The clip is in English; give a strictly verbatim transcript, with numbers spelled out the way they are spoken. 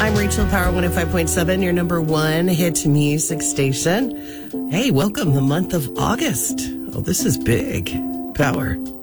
I'm Rachel Power one oh five point seven, your number one hit music station. Hey, welcome the month of August. Oh, this is big. Power.